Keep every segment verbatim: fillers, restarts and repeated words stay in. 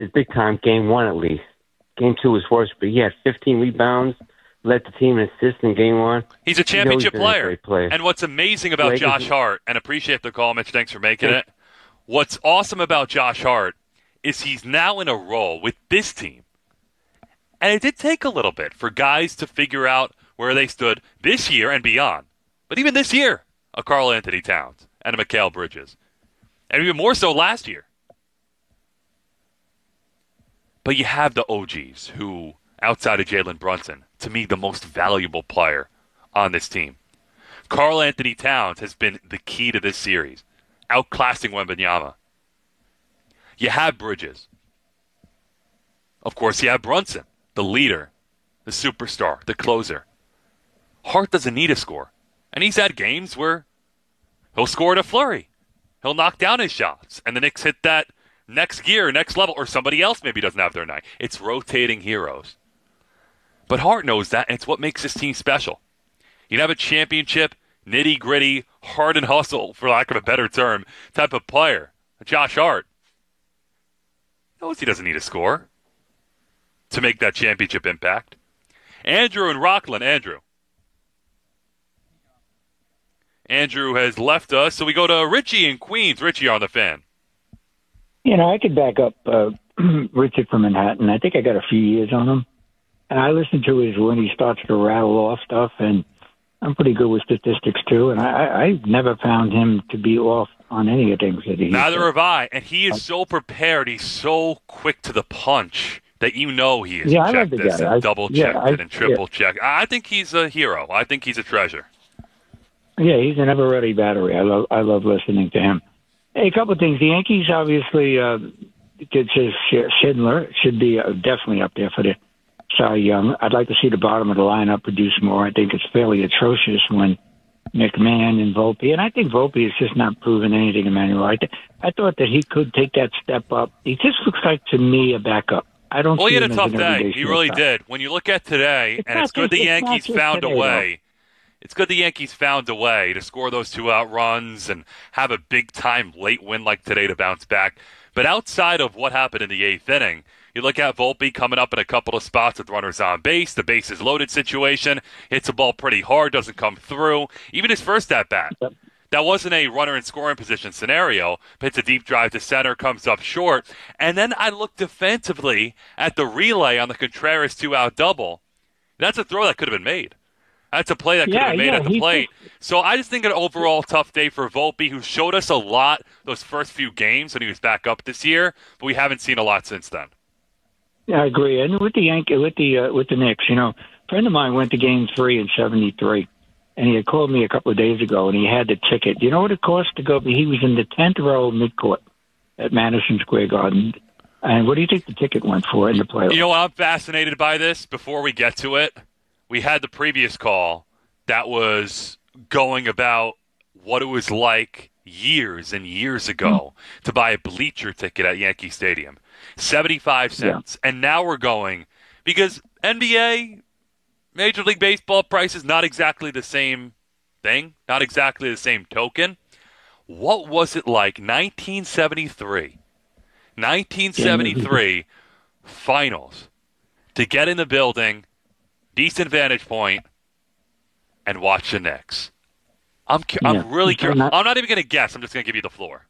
is big time. Game one, at least. Game two was worse, but he had fifteen rebounds, led the team in assists in game one. He's a championship He's always been player. a great player. And what's amazing about Blake Josh is- Hart, and appreciate the call, Mitch, thanks for making it. What's awesome about Josh Hart is he's now in a role with this team. And it did take a little bit for guys to figure out where they stood this year and beyond. But even this year, a Karl Anthony Towns and a Mikal Bridges. And even more so last year. But you have the O Gs who, outside of Jalen Brunson, to me the most valuable player on this team. Karl Anthony Towns has been the key to this series, outclassing Wembanyama. You have Bridges. Of course, you have Brunson, the leader, the superstar, the closer. Hart doesn't need a score. And he's had games where he'll score in a flurry. He'll knock down his shots. And the Knicks hit that next gear, next level, or somebody else maybe doesn't have their night. It's rotating heroes. But Hart knows that, and it's what makes this team special. You can have a championship, nitty-gritty, hard and hustle, for lack of a better term, type of player. Josh Hart knows he doesn't need a score to make that championship impact. Andrew and Rockland. Andrew. Andrew has left us, so we go to Richie in Queens. Richie on the Fan. You know, I could back up uh, Richard from Manhattan. I think I got a few years on him. And I listen to his when he starts to rattle off stuff, and I'm pretty good with statistics, too. And I, I never found him to be off on any of the things that he Neither said. have I. And he is so prepared. He's so quick to the punch that you know he is Yeah, I checked like the this guy. and I- double-checked yeah, I- it and triple-checked. I think he's a hero. I think he's a treasure. Yeah, he's an ever-ready battery. I love I love listening to him. Hey, a couple of things. The Yankees, obviously, uh, it says Schindler should be uh, definitely up there for the Cy Young. I'd like to see the bottom of the lineup produce more. I think it's fairly atrocious when McMahon and Volpe, and I think Volpe is just not proving anything, Emmanuel. I, th- I thought that he could take that step up. He just looks like, to me, a backup. I don't Well, see he had him a as tough an day. everyday He really shortstop. did. When you look at today, It's and not it's good just- the it's not Yankees just found a today, way. It's good the Yankees found a way to score those two-out runs and have a big-time late win like today to bounce back. But outside of what happened in the eighth inning, you look at Volpe coming up in a couple of spots with runners on base, the bases loaded situation, hits a ball pretty hard, doesn't come through. Even his first at-bat. Yep. That wasn't a runner in scoring position scenario. Hits a deep drive to center, comes up short. And then I look defensively at the relay on the Contreras two-out double. That's a throw that could have been made. That's a play that could Yeah, have been made yeah, at the he plate. So I just think an overall tough day for Volpe, who showed us a lot those first few games when he was back up this year, but we haven't seen a lot since then. Yeah, I agree. And with the Yankee, with the uh, with the Knicks, you know, a friend of mine went to Game Three in seventy-three, and he had called me a couple of days ago, and he had the ticket. You know what it cost to go? He was in the tenth row midcourt at Madison Square Garden. And what do you think the ticket went for in the playoffs? You know what? I'm fascinated by this. Before we get to it, we had the previous call that was going about what it was like years and years ago mm. to buy a bleacher ticket at Yankee Stadium. seventy-five cents. Yeah. And now we're going, because N B A, Major League Baseball prices, not exactly the same thing, not exactly the same token. What was it like nineteen seventy-three? nineteen seventy-three finals to get in the building, decent vantage point, and watch the Knicks. I'm cu- yeah. I'm really curious. Not- I'm not even going to guess. I'm just going to give you the floor.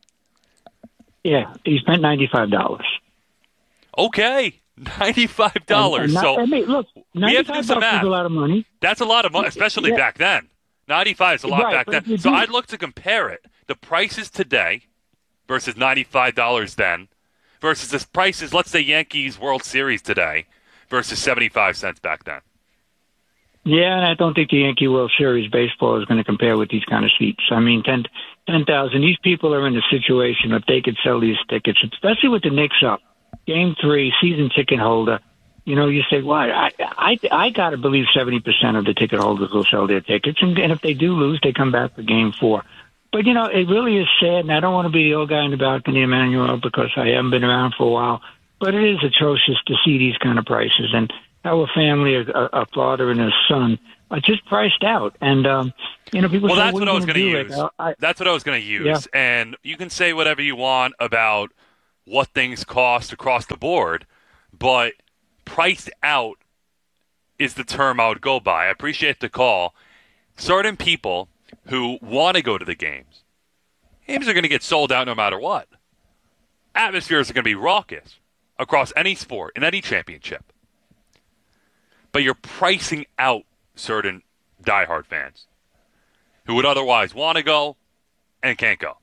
Yeah, he spent ninety-five dollars. Okay, ninety-five dollars. And, and not, so I mean, look, ninety-five bucks is a lot of money. That's a lot of money, especially yeah. back then. ninety-five is a lot right, back then. So do- I'd look to compare it. The prices today versus ninety-five dollars then versus the prices, let's say Yankees World Series today versus seventy-five cents back then. Yeah, and I don't think the Yankee World Series baseball is going to compare with these kind of seats. I mean, ten thousand. These people are in a situation if they could sell these tickets, especially with the Knicks up. Game three, season ticket holder. You know, you say, why? I I, I got to believe seventy percent of the ticket holders will sell their tickets. And, and if they do lose, they come back for game four. But, you know, it really is sad, and I don't want to be the old guy in the balcony, Emmanuel, because I haven't been around for a while. But it is atrocious to see these kind of prices. And how a family, a, a father and a son, are just priced out. And, um, you know, people well, say, that's what, what I was going to use. I, that's what I was going to use. Yeah. And you can say whatever you want about what things cost across the board, but priced out is the term I would go by. I appreciate the call. Certain people who want to go to the games, games are going to get sold out no matter what. Atmospheres are going to be raucous across any sport, in any championship. But you're pricing out certain diehard fans who would otherwise want to go and can't go.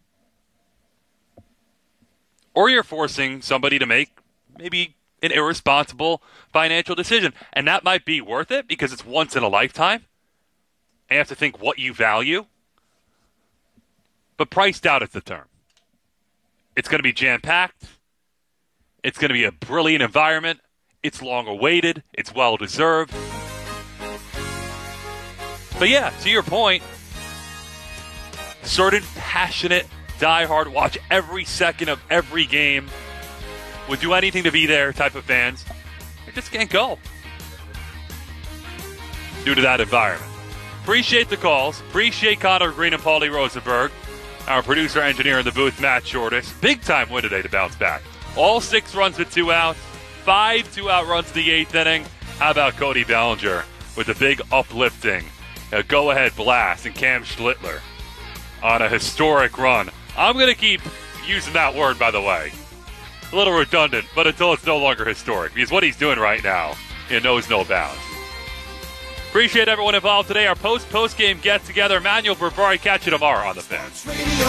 Or you're forcing somebody to make maybe an irresponsible financial decision. And that might be worth it because it's once in a lifetime. And you have to think what you value. But priced out is the term. It's going to be jam-packed. It's going to be a brilliant environment. It's long-awaited. It's well-deserved. But yeah, to your point, certain passionate, diehard, watch every second of every game, would do anything to be there type of fans, they just can't go due to that environment. Appreciate the calls. Appreciate Connor Green and Paulie Rosenberg. Our producer, engineer in the booth, Matt Shortis. Big time win today to bounce back. All six runs with two outs. Five two-out runs in the eighth inning. How about Cody Bellinger with a big uplifting, a go-ahead blast, and Cam Schlittler on a historic run. I'm going to keep using that word, by the way. A little redundant, but until it's no longer historic, because what he's doing right now, it knows no bounds. Appreciate everyone involved today. Our post-post game get-together. Manuel Barbari, catch you tomorrow on the Fence.